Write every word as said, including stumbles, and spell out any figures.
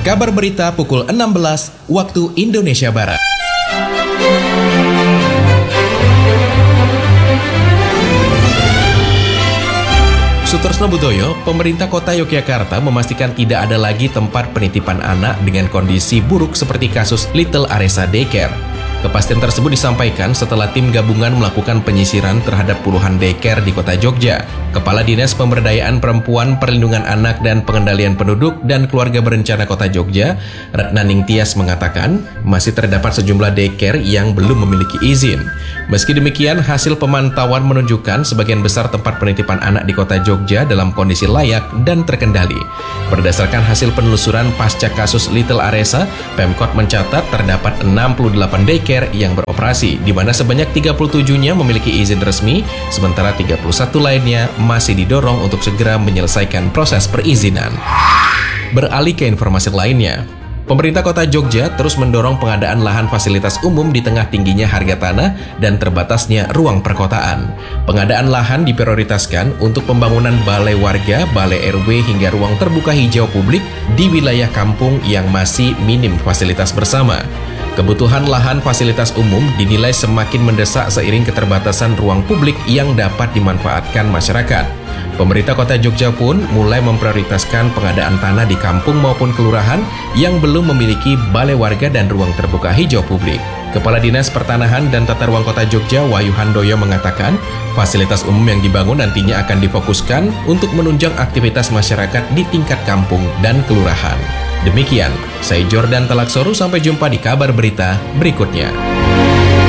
Kabar berita pukul enam belas waktu Indonesia Barat. Sutresno Budoyo, pemerintah kota Yogyakarta memastikan tidak ada lagi tempat penitipan anak dengan kondisi buruk seperti kasus Little Aresa Daycare. Kepastian tersebut disampaikan setelah tim gabungan melakukan penyisiran terhadap puluhan daycare di kota Jogja. Kepala Dinas Pemberdayaan Perempuan, Perlindungan Anak dan Pengendalian Penduduk dan Keluarga Berencana Kota Jogja, Ratna Ningtyas mengatakan masih terdapat sejumlah daycare yang belum memiliki izin. Meski demikian, hasil pemantauan menunjukkan sebagian besar tempat penitipan anak di Kota Jogja dalam kondisi layak dan terkendali. Berdasarkan hasil penelusuran pasca kasus Little Aresa, Pemkot mencatat terdapat enam puluh delapan daycare yang beroperasi, di mana sebanyak tiga puluh tujuh-nya memiliki izin resmi, sementara tiga puluh satu lainnya masih didorong untuk segera menyelesaikan proses perizinan. Beralih ke informasi lainnya, pemerintah kota Jogja terus mendorong pengadaan lahan fasilitas umum di tengah tingginya harga tanah dan terbatasnya ruang perkotaan. Pengadaan lahan diprioritaskan untuk pembangunan balai warga, balai R W hingga ruang terbuka hijau publik di wilayah kampung yang masih minim fasilitas bersama. Kebutuhan lahan fasilitas umum dinilai semakin mendesak seiring keterbatasan ruang publik yang dapat dimanfaatkan masyarakat. Pemerintah kota Jogja pun mulai memprioritaskan pengadaan tanah di kampung maupun kelurahan yang belum memiliki balai warga dan ruang terbuka hijau publik. Kepala Dinas Pertanahan dan Tata Ruang Kota Jogja, Wahyu Handoyo mengatakan, fasilitas umum yang dibangun nantinya akan difokuskan untuk menunjang aktivitas masyarakat di tingkat kampung dan kelurahan. Demikian, saya Jordan Talaksoru, sampai jumpa di kabar berita berikutnya.